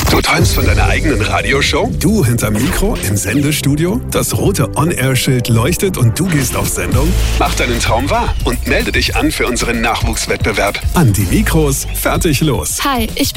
Du träumst von deiner eigenen Radioshow? Du hinterm Mikro im Sendestudio? Das rote On-Air-Schild leuchtet und du gehst auf Sendung? Mach deinen Traum wahr und melde dich an für unseren Nachwuchswettbewerb. An die Mikros, fertig, los. Hi, ich